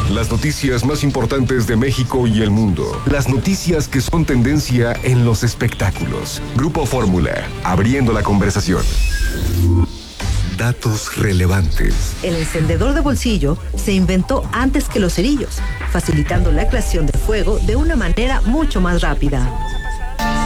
Las noticias más importantes de México y el mundo. Las noticias que son tendencia en los espectáculos. Grupo Fórmula, abriendo la conversación. Datos relevantes. El encendedor de bolsillo se inventó antes que los cerillos, facilitando la creación de fuego de una manera mucho más rápida.